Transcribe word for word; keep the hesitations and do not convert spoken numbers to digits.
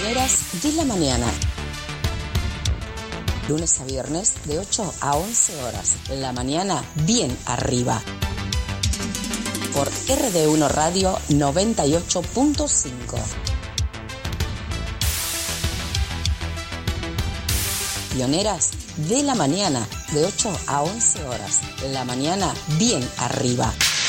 Pioneras de la mañana. Lunes a viernes de ocho a once horas. La mañana bien arriba. Por R D uno Radio noventa y ocho punto cinco. Pioneras de la mañana de ocho a once horas. La mañana bien arriba.